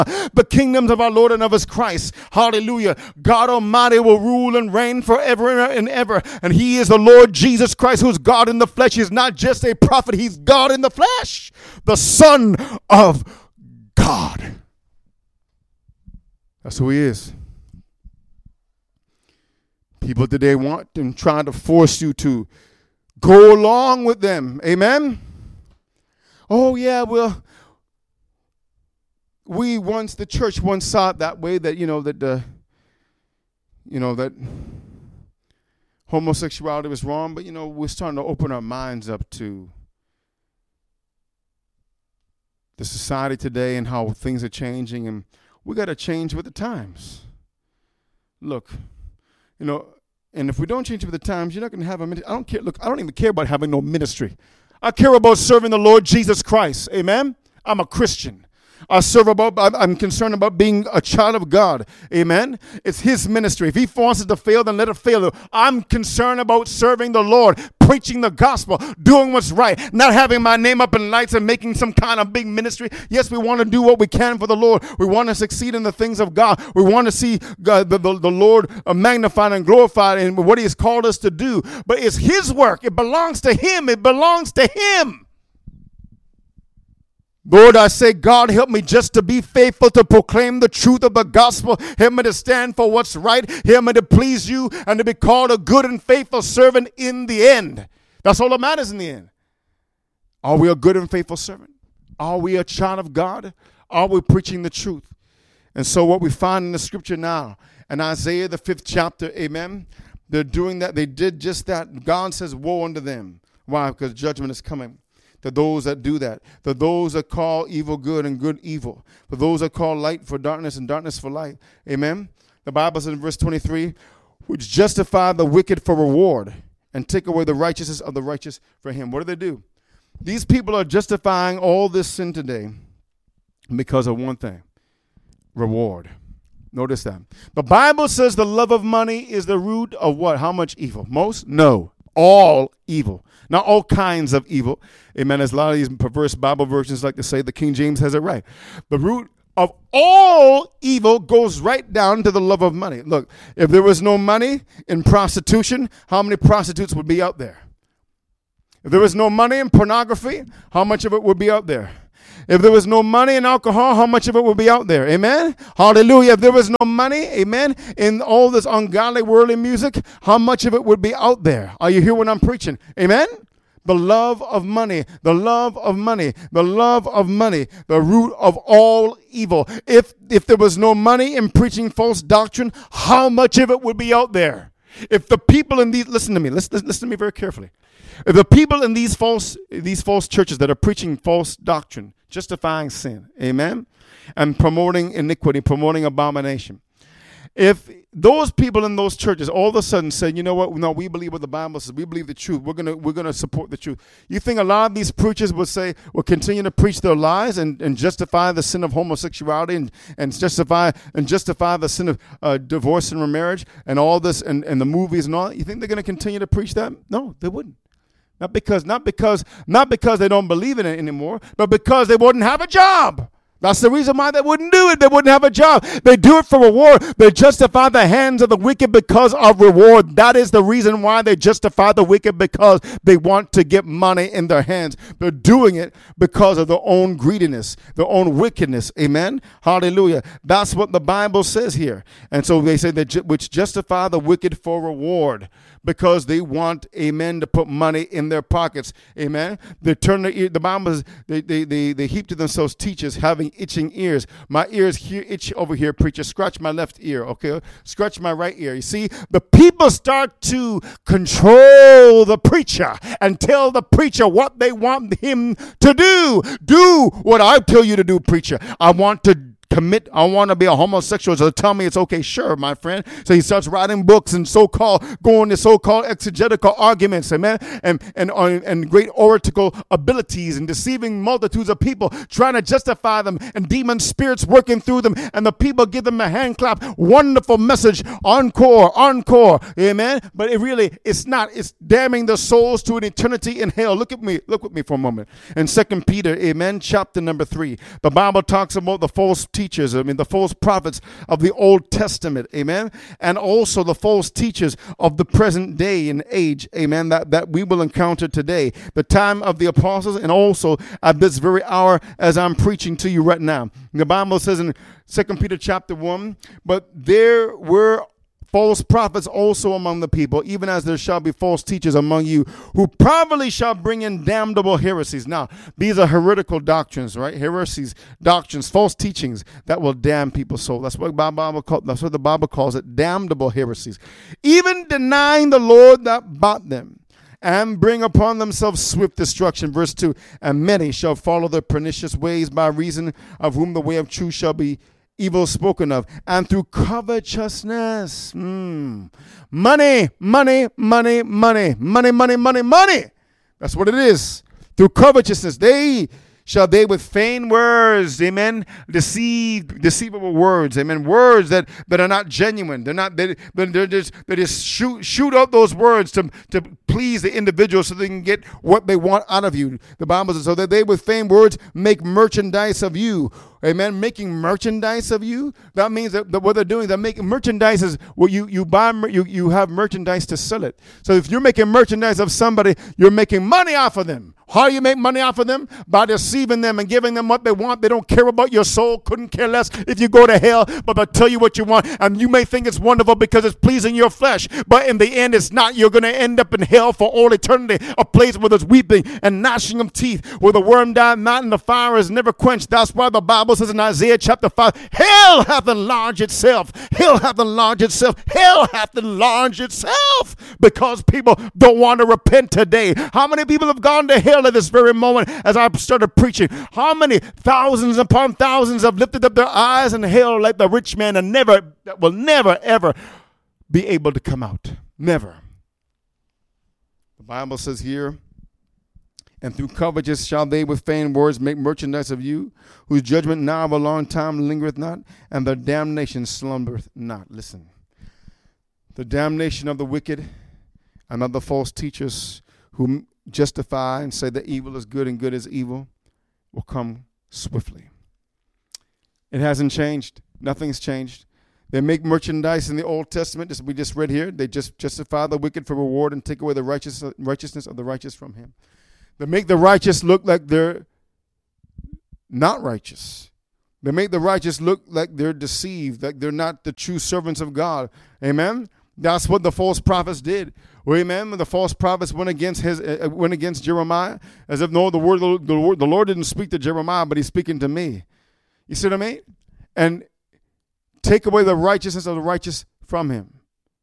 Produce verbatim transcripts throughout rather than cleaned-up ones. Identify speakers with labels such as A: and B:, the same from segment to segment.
A: the kingdoms of our Lord and of his Christ. Hallelujah. God Almighty will rule and reign forever and ever. And he is the Lord Jesus Christ, who's God in the flesh. He's not just a prophet. He's God in the flesh, the Son of God. That's who he is. People today want and try to force you to go along with them. Amen? Oh, yeah, well, we once, the church once saw it that way, that, you know, that the, you know, that homosexuality was wrong, but, you know, we're starting to open our minds up to the society today and how things are changing, and we got to change with the times. Look, you know, and if we don't change with the times, you're not going to have a ministry. I don't care. Look, I don't even care about having no ministry. I care about serving the Lord Jesus Christ. Amen? I'm a Christian. I serve about, I'm concerned about being a child of God. Amen? It's his ministry. If he wants it to fail, then let it fail. I'm concerned about serving the Lord, preaching the gospel, doing what's right, not having my name up in lights and making some kind of big ministry. Yes, we want to do what we can for the Lord. We want to succeed in the things of God. We want to see God, the, the, the Lord magnified and glorified in what he has called us to do. But it's his work. It belongs to him. It belongs to him. Lord, I say, God, help me just to be faithful to proclaim the truth of the gospel. Help me to stand for what's right. Help me to please you and to be called a good and faithful servant in the end. That's all that matters in the end. Are we a good and faithful servant? Are we a child of God? Are we preaching the truth? And so what we find in the scripture now, in Isaiah, the fifth chapter, amen, they're doing that. They did just that. God says, woe unto them. Why? Because judgment is coming. To those that do that, to those that call evil good and good evil, for those that call light for darkness and darkness for light. Amen. The Bible says in verse twenty-three, which justify the wicked for reward and take away the righteousness of the righteous for him. What do they do? These people are justifying all this sin today because of one thing: reward. Notice that. The Bible says the love of money is the root of what? How much evil? Most? No. All evil. Not all kinds of evil. Amen. As a lot of these perverse Bible versions like to say, the King James has it right. The root of all evil goes right down to the love of money. Look, if there was no money in prostitution, how many prostitutes would be out there? If there was no money in pornography, how much of it would be out there? If there was no money in alcohol, how much of it would be out there? Amen? Hallelujah. If there was no money, amen, in all this ungodly worldly music, how much of it would be out there? Are you hearing what I'm preaching? Amen? The love of money, the love of money, the love of money, the root of all evil. If, if there was no money in preaching false doctrine, how much of it would be out there? If the people in these, listen to me, listen, listen to me very carefully. If the people in these false these false churches that are preaching false doctrine, justifying sin, amen, and promoting iniquity, promoting abomination, if those people in those churches all of a sudden say, you know what, no, we believe what the Bible says, we believe the truth, we're gonna we're gonna support the truth, you think a lot of these preachers will say, will continue to preach their lies and, and justify the sin of homosexuality and, and justify and justify the sin of uh, divorce and remarriage and all this and, and the movies and all that? You think they're gonna continue to preach that? No, they wouldn't. Not because, not because, not because they don't believe in it anymore, but because they wouldn't have a job. That's the reason why they wouldn't do it. They wouldn't have a job. They do it for reward. They justify the hands of the wicked because of reward. That is the reason why they justify the wicked, because they want to get money in their hands. They're doing it because of their own greediness, their own wickedness. Amen? Hallelujah. That's what the Bible says here. And so they say that which justify the wicked for reward, because they want, amen, to put money in their pockets. Amen? They turn their ear. The Bible says they, they, they, they heap to themselves teachers having itching ears. My ears here itch over here, preacher. Scratch my left ear, okay? Scratch my right ear. You see, the people start to control the preacher and tell the preacher what they want him to do. Do what I tell you to do, preacher. I want to commit, I want to be a homosexual, so tell me it's okay. Sure, my friend. So he starts writing books and so-called, going to so-called exegetical arguments, amen, and, and, and great oratorical abilities and deceiving multitudes of people, trying to justify them, and demon spirits working through them, and the people give them a hand clap. Wonderful message, encore, encore, amen. But it really, it's not. It's damning their souls to an eternity in hell. Look at me, look with me for a moment. In Second Peter, amen, chapter number three, the Bible talks about the false teachers. teachers, I mean, the false prophets of the Old Testament, amen, and also the false teachers of the present day and age, amen, that, that we will encounter today, the time of the apostles, and also at this very hour as I'm preaching to you right now. The Bible says in Second Peter chapter one, but there were false prophets also among the people, even as there shall be false teachers among you, who probably shall bring in damnable heresies. Now, these are heretical doctrines, right? Heresies, doctrines, false teachings that will damn people's soul. That's what the Bible calls, that's what the Bible calls it, damnable heresies. Even denying the Lord that bought them, and bring upon themselves swift destruction. Verse two, and many shall follow their pernicious ways, by reason of whom the way of truth shall be evil spoken of, and through covetousness, mm, money, money, money, money, money, money, money, money. That's what it is. Through covetousness, they shall they with feigned words, amen, deceive, deceivable words, amen, words that, that are not genuine. They're not, they, they're just, they just shoot, shoot out those words to, to please the individual so they can get what they want out of you. The Bible says, so that they with feigned words make merchandise of you. Amen. Making merchandise of you. That means that, that what they're doing, they're making merchandise is well, you, you buy, you, you have merchandise to sell it. So if you're making merchandise of somebody, you're making money off of them. How do you make money off of them? By deceiving them and giving them what they want. They don't care about your soul, couldn't care less if you go to hell, but they'll tell you what you want. And you may think it's wonderful because it's pleasing your flesh, but in the end, it's not. You're going to end up in hell for all eternity, a place where there's weeping and gnashing of teeth, where the worm died not and the fire is never quenched. That's why the Bible says in Isaiah chapter five, hell hath enlarged itself. Hell hath enlarged itself. Hell hath enlarged itself because people don't want to repent today. How many people have gone to hell at this very moment as I started preaching? How many thousands upon thousands have lifted up their eyes in hell like the rich man and never, that will never, ever be able to come out. Never. The Bible says here, and through covetous shall they with feigned words make merchandise of you, whose judgment now of a long time lingereth not, and their damnation slumbereth not. Listen, the damnation of the wicked and of the false teachers who justify and say that evil is good and good is evil will come swiftly. It hasn't changed. Nothing's changed. They make merchandise in the Old Testament, as we just read here. They just justify the wicked for reward and take away the righteous, righteousness of the righteous from him. They make the righteous look like they're not righteous. They make the righteous look like they're deceived, like they're not the true servants of God. Amen? That's what the false prophets did. Well, amen? When the false prophets went against his, uh, went against Jeremiah, as if, no, the word, the, the, word, the Lord didn't speak to Jeremiah, but he's speaking to me. You see what I mean? And take away the righteousness of the righteous from him.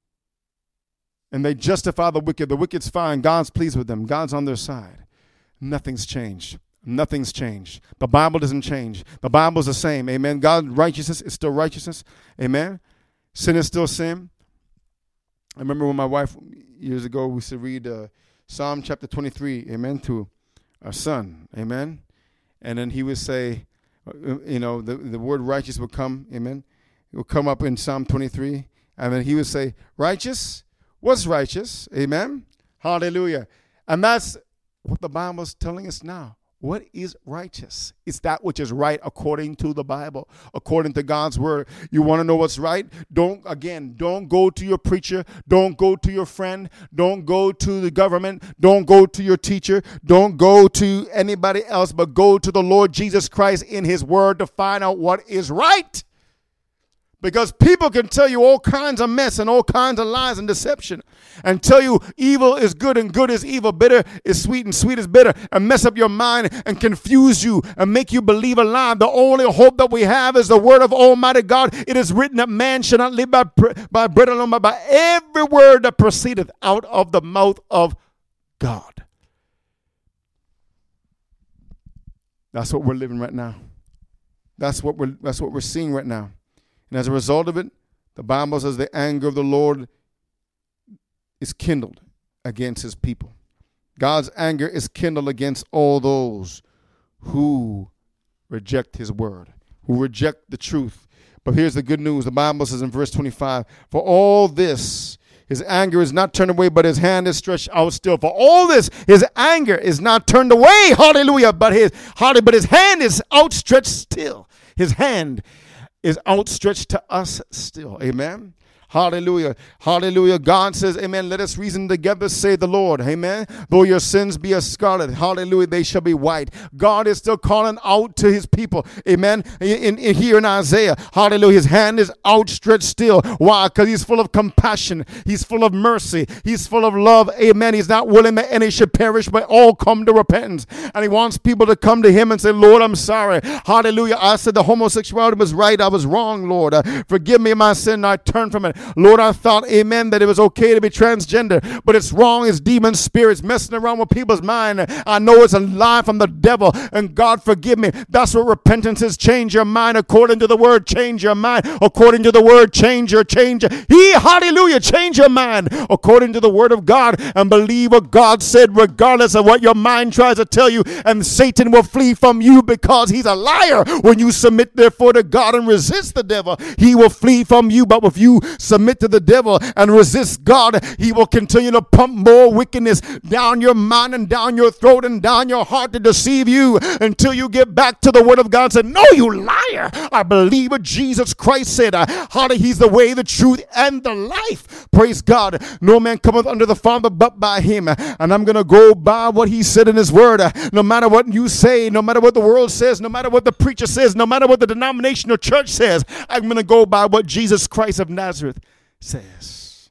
A: And they justify the wicked. The wicked's fine. God's pleased with them. God's on their side. Nothing's changed. Nothing's changed. The Bible doesn't change. The Bible's the same. Amen. God's righteousness is still righteousness. Amen. Sin is still sin. I remember when my wife, years ago, we used to read uh, Psalm chapter twenty-three, amen, to our son, amen. And then he would say, you know, the, the word righteous would come, amen. It would come up in Psalm twenty-three. And then he would say, righteous? What's righteous? Amen. Hallelujah. And that's what the Bible is telling us now. What is righteous? It's that which is right according to the Bible, according to God's word. You want to know what's right? Don't, again, don't go to your preacher. Don't go to your friend. Don't go to the government. Don't go to your teacher. Don't go to anybody else, but go to the Lord Jesus Christ in his word to find out what is right. Because people can tell you all kinds of mess and all kinds of lies and deception and tell you evil is good and good is evil, bitter is sweet and sweet is bitter, and mess up your mind and confuse you and make you believe a lie. The only hope that we have is the word of Almighty God. It is written that man shall not live by, by bread alone, but by every word that proceedeth out of the mouth of God. That's what we're living right now. That's what we're, that's what we're seeing right now. And as a result of it, the Bible says the anger of the Lord is kindled against his people. God's anger is kindled against all those who reject his word, who reject the truth. But here's the good news. The Bible says in verse twenty-five, for all this, his anger is not turned away, but his hand is stretched out still. For all this, his anger is not turned away. Hallelujah. But his, but his hand is outstretched still. His hand. is outstretched to us still. Amen. Hallelujah. Hallelujah. God says, amen, let us reason together, say the Lord. Amen. Though your sins be as scarlet, hallelujah, they shall be white. God is still calling out to his people. Amen. In, in here in Isaiah, hallelujah, his hand is outstretched still. Why? Because he's full of compassion. He's full of mercy. He's full of love. Amen. He's not willing that any should perish, but all come to repentance. And he wants people to come to him and say, Lord, I'm sorry. Hallelujah. I said the homosexuality was right. I was wrong, Lord. Uh, forgive me my sin. I turned from it. Lord, I thought, amen, that it was okay to be transgender, but it's wrong. It's demon spirits messing around with people's mind. I know it's a lie from the devil, and God forgive me. That's what repentance is. Change your mind according to the word. Change your mind according to the word. Change your, change. He, hallelujah, change your mind according to the word of God and believe what God said regardless of what your mind tries to tell you, and Satan will flee from you because he's a liar. When you submit therefore to God and resist the devil, he will flee from you. But if you submit to the devil and resist God, he will continue to pump more wickedness down your mind and down your throat and down your heart to deceive you until you get back to the word of God and say, no, you liar. I believe what Jesus Christ said. How he's the way, the truth, and the life. Praise God. No man cometh unto the Father but by him. And I'm going to go by what he said in his word. No matter what you say, no matter what the world says, no matter what the preacher says, no matter what the denominational church says, I'm going to go by what Jesus Christ of Nazareth says.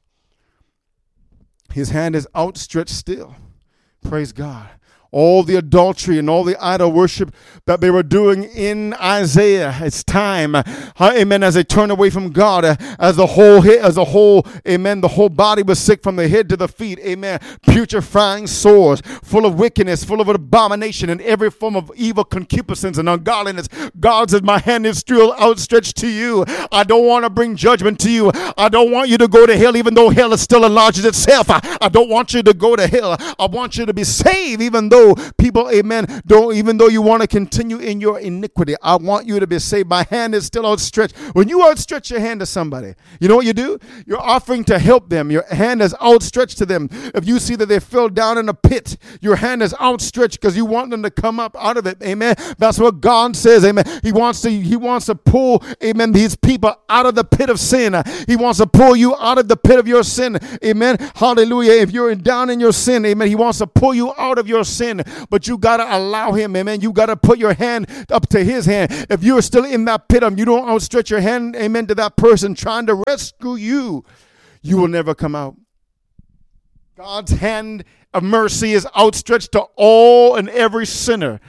A: His hand is outstretched still. Praise God. All the adultery and all the idol worship that they were doing in Isaiah, it's time, amen, as they turned away from God, as the whole as a whole, amen, the whole body was sick from the head to the feet, amen, putrefying sores, full of wickedness, full of abomination and every form of evil concupiscence and ungodliness. God says, my hand is still outstretched to you. I don't want to bring judgment to you. I don't want you to go to hell, even though hell is still enlarges itself. I, I don't want you to go to hell. I want you to be saved, even though people, amen, don't, even though you want to continue in your iniquity. I want you to be saved. My hand is still outstretched. When you outstretch your hand to somebody, you know what you do? You're offering to help them. Your hand is outstretched to them. If you see that they fell down in a pit, your hand is outstretched because you want them to come up out of it. Amen. That's what God says. Amen. He wants to, he wants to pull, amen, these people out of the pit of sin. He wants to pull you out of the pit of your sin. Amen. Hallelujah. If you're down in your sin, amen, he wants to pull you out of your sin. But you got to allow him, amen. You got to put your hand up to his hand. If you're still in that pit, um, you don't outstretch your hand, amen, to that person trying to rescue you, you will never come out. God's hand of mercy is outstretched to all and every sinner.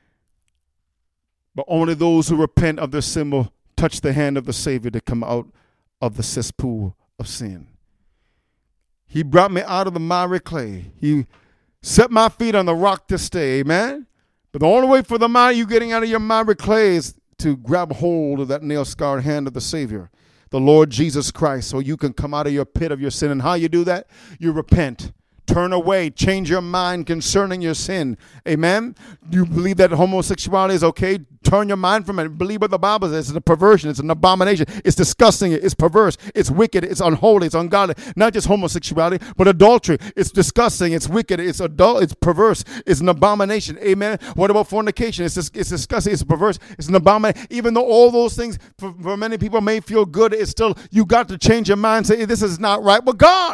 A: But only those who repent of their sin will touch the hand of the Savior to come out of the cesspool of sin. He brought me out of the miry clay. He set my feet on the rock to stay, amen? But the only way for the mind you getting out of your miry clay is to grab hold of that nail-scarred hand of the Savior, the Lord Jesus Christ, so you can come out of your pit of your sin. And how you do that? You repent. Turn away. Change your mind concerning your sin. Amen? You believe that homosexuality is okay? Turn your mind from it. Believe what the Bible says. It's a perversion. It's an abomination. It's disgusting. It's perverse. It's wicked. It's unholy. It's ungodly. Not just homosexuality, but adultery. It's disgusting. It's wicked. It's adult. It's perverse. It's an abomination. Amen? What about fornication? It's, dis- it's disgusting. It's perverse. It's an abomination. Even though all those things for, for many people may feel good, it's still, you got to change your mind and say, this is not right with God.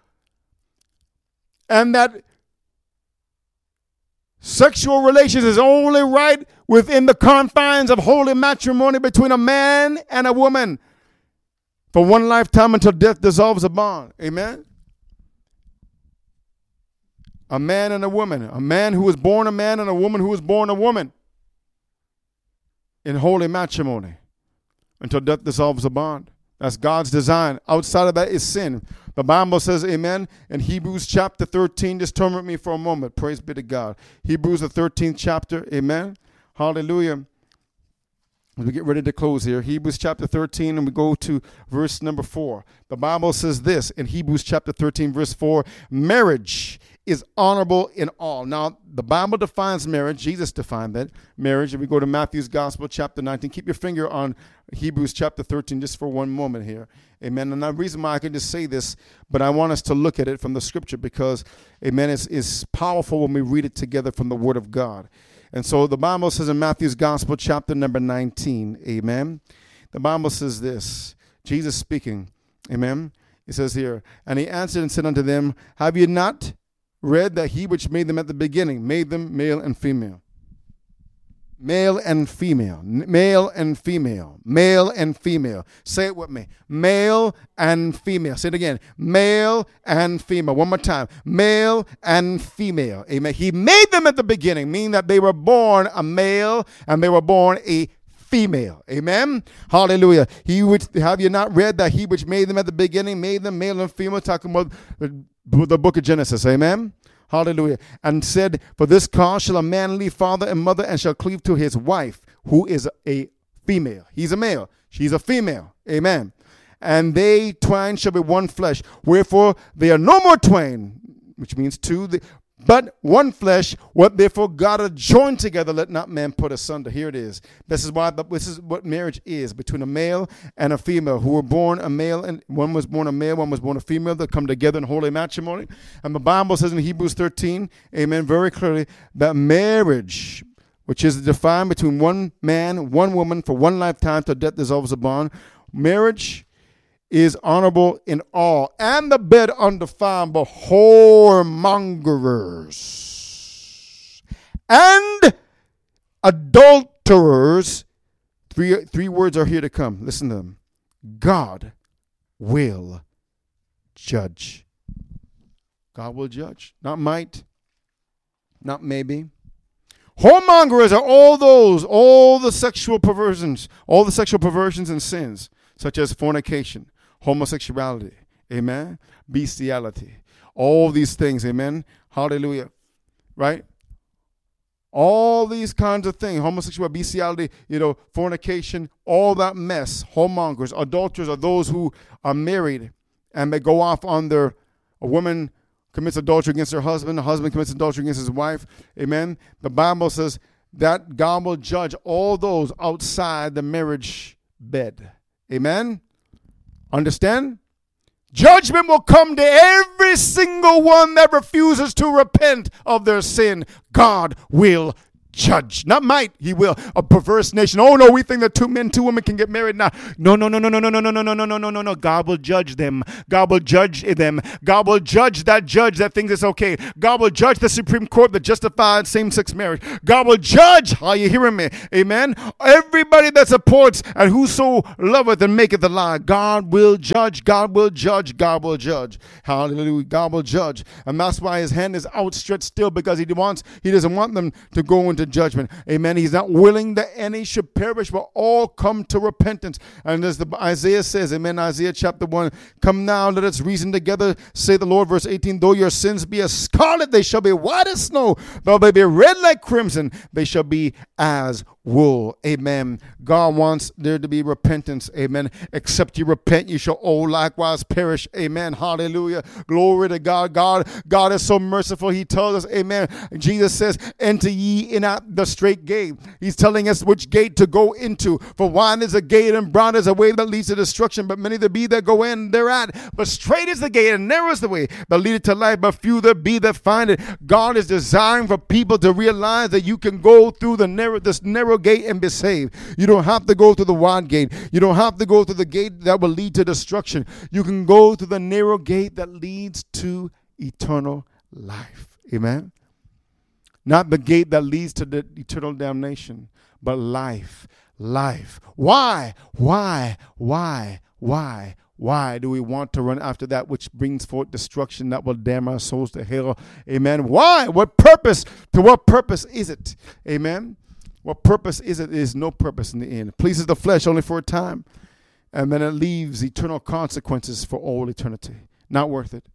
A: And that sexual relations is only right within the confines of holy matrimony between a man and a woman for one lifetime until death dissolves a bond. Amen? A man and a woman. A man who was born a man and a woman who was born a woman in holy matrimony until death dissolves a bond. That's God's design. Outside of that is sin. The Bible says, amen, in Hebrews chapter thirteen, just turn with me for a moment. Praise be to God. Hebrews the thirteenth chapter, amen. Hallelujah. As we get ready to close here, Hebrews chapter thirteen, and we go to verse number four. The Bible says this in Hebrews chapter thirteen, verse four, marriage is honorable in all. Now, the Bible defines marriage. Jesus defined that marriage. If we go to Matthew's Gospel, chapter nineteen, keep your finger on Hebrews chapter thirteen just for one moment here. Amen. And the reason why I can just say this, but I want us to look at it from the scripture because, amen, it's, it's powerful when we read it together from the Word of God. And so the Bible says in Matthew's Gospel, chapter number nineteen, amen, The Bible says this, Jesus speaking, amen. It says here, and he answered and said unto them, have you not read that he which made them at the beginning made them male and female? Male and female, male and female, male and female. Say it with me. Male and female. Say it again. Male and female. One more time. Male and female. Amen. He made them at the beginning, meaning that they were born a male and they were born a female. Amen. Hallelujah. He which, have you not read that he which made them at the beginning made them male and female? Talking about the, the book of Genesis. Amen. Hallelujah. And said, for this cause shall a man leave father and mother and shall cleave to his wife, who is a female. He's a male. She's a female. Amen. And they twain shall be one flesh. Wherefore they are no more twain, which means two, the, but one flesh. What therefore God hath joined together, let not man put asunder. Here it is. This is why. This is what marriage is, between a male and a female who were born a male, and one was born a male, one was born a female. That come together in holy matrimony. And the Bible says in Hebrews thirteen, amen, very clearly that marriage, which is defined between one man, one woman for one lifetime till death dissolves the bond, marriage is honorable in all, and the bed undefiled by whoremongers and adulterers. Three, three words are here to come. Listen to them. God will judge. God will judge. Not might, not maybe. Whoremongers are all those, all the sexual perversions, all the sexual perversions and sins, such as fornication, homosexuality, amen, bestiality, all these things, amen, hallelujah, right? All these kinds of things, homosexuality, bestiality, you know, fornication, all that mess, whoremongers, adulterers are those who are married and they go off on their, a woman commits adultery against her husband, a husband commits adultery against his wife, amen. The Bible says that God will judge all those outside the marriage bed, amen. Understand? Judgment will come to every single one that refuses to repent of their sin. God will judge. Not might, he will. A perverse nation. Oh no, we think that two men, two women can get married now. No, no, no, no, no, no, no, no, no, no, no, no, no, no, no. God will judge them. God will judge them. God will judge that judge that thinks it's okay. God will judge the Supreme Court that justified same-sex marriage. God will judge. Are you hearing me? Amen. Everybody that supports and whoso loveth and maketh a lie. God will judge. God will judge. God will judge. Hallelujah. God will judge. And that's why his hand is outstretched still, because he wants, he doesn't want them to go into judgment. Amen. He's not willing that any should perish, but all come to repentance. And as the Isaiah says, amen, Isaiah chapter one, come now, let us reason together, say the Lord, verse eighteen, though your sins be as scarlet, they shall be white as snow. Though they be red like crimson, they shall be as wool. Amen. God wants there to be repentance. Amen. Except you repent, you shall all likewise perish. Amen. Hallelujah. Glory to God. God, God is so merciful. He tells us, amen. Jesus says, enter ye in at the straight gate. He's telling us which gate to go into. For wide is a gate and broad is a way that leads to destruction, but many there be that go in thereat. But straight is the gate and narrow is the way that leadeth to life, but few there be that find it. God is desiring for people to realize that you can go through the narrow, this narrow gate and be saved. You don't have to go through the wide gate. You don't have to go through the gate that will lead to destruction. You can go through the narrow gate that leads to eternal life. Amen. Not the gate that leads to the eternal damnation, but life, life. Why? Why? Why? Why? Why do we want to run after that which brings forth destruction that will damn our souls to hell? Amen. Why? What purpose? To what purpose is it? Amen. What purpose is it? There is no purpose in the end. It pleases the flesh only for a time, and then it leaves eternal consequences for all eternity. Not worth it.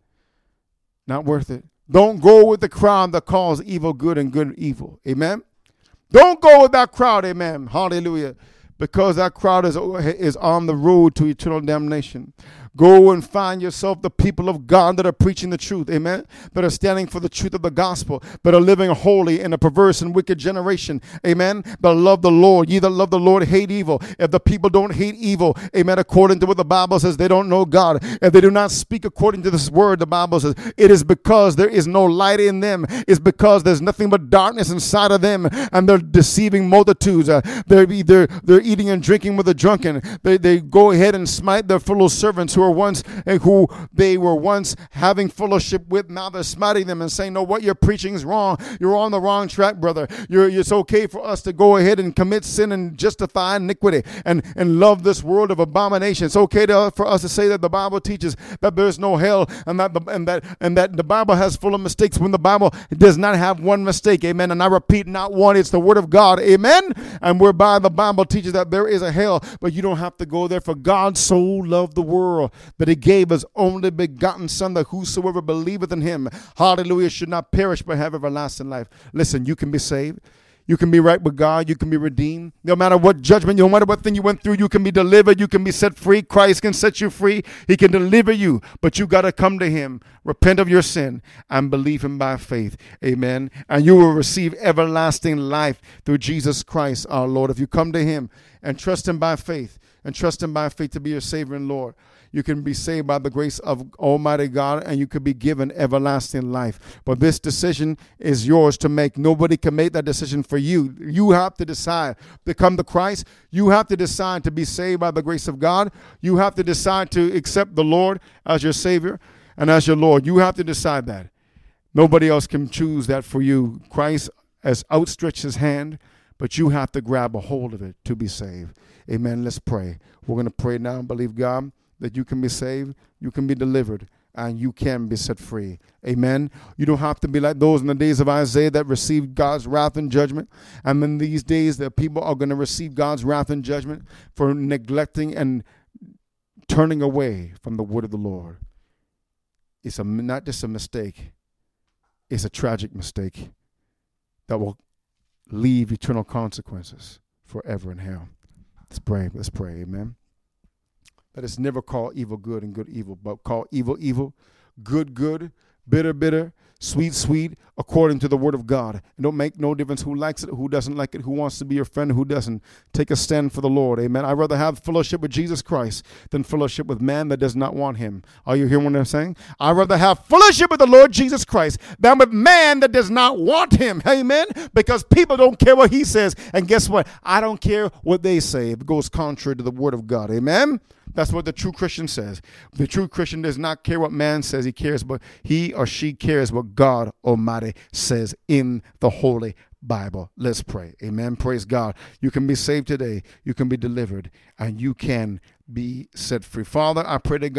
A: Not worth it. Don't go with the crowd that calls evil good and good evil. Amen. Don't go with that crowd. Amen. Hallelujah. Because that crowd is, is on the road to eternal damnation. Go and find yourself the people of God that are preaching the truth, amen, that are standing for the truth of the gospel, that are living holy in a perverse and wicked generation, amen, that love the Lord. Ye that love the Lord hate evil. If the people don't hate evil, amen, according to what the Bible says, they don't know God. If they do not speak according to this word, the Bible says, it is because there is no light in them. It's because there's nothing but darkness inside of them, and they're deceiving multitudes. Uh, they're either they're eating and drinking with the drunken. They they go ahead and smite their fellow servants who are once uh, who they were once having fellowship with. Now they're smiting them and saying, "No, what you're preaching is wrong. You're on the wrong track, brother. You're it's okay for us to go ahead and commit sin and justify iniquity and and love this world of abomination. It's okay to, for us to say that the Bible teaches that there's no hell and that the, and that and that the Bible has full of mistakes when the Bible does not have one mistake, amen. And I repeat, not one. It's the Word of God, amen. And whereby the Bible teaches that there is a hell, but you don't have to go there. For God so loved the world that He gave His only begotten Son, that whosoever believeth in Him, hallelujah, should not perish but have everlasting life. Listen, you can be saved. You can be right with God. You can be redeemed. No matter what judgment, no matter what thing you went through, you can be delivered. You can be set free. Christ can set you free. He can deliver you. But you got to come to Him, repent of your sin, and believe Him by faith. Amen. And you will receive everlasting life through Jesus Christ our Lord. If you come to Him and trust Him by faith, and trust Him by faith to be your Savior and Lord, you can be saved by the grace of Almighty God, and you could be given everlasting life. But this decision is yours to make. Nobody can make that decision for you. You have to decide to come to Christ. You have to decide to be saved by the grace of God. You have to decide to accept the Lord as your Savior and as your Lord. You have to decide that. Nobody else can choose that for you. Christ has outstretched His hand, but you have to grab a hold of it to be saved. Amen. Let's pray. We're going to pray now and believe God that you can be saved, you can be delivered, and you can be set free. Amen. You don't have to be like those in the days of Isaiah that received God's wrath and judgment. And in these days, the people are going to receive God's wrath and judgment for neglecting and turning away from the word of the Lord. It's a, not just a mistake. It's a tragic mistake that will leave eternal consequences forever in hell. Let's pray. Let's pray. Amen. Let us never call evil good and good evil, but call evil evil, good good, bitter bitter, sweet sweet, according to the word of God. It don't make no difference who likes it, who doesn't like it, who wants to be your friend, who doesn't. Take a stand for the Lord. Amen. I'd rather have fellowship with Jesus Christ than fellowship with man that does not want Him. Are you hearing what I'm saying? I'd rather have fellowship with the Lord Jesus Christ than with man that does not want Him. Amen. Because people don't care what He says. And guess what? I don't care what they say if it goes contrary to the word of God. Amen. That's what the true Christian says. The true Christian does not care what man says. He cares, but he or she cares what God Almighty says in the Holy Bible. Let's pray. Amen. Praise God. You can be saved today. You can be delivered, and you can be set free. Father, I pray to God.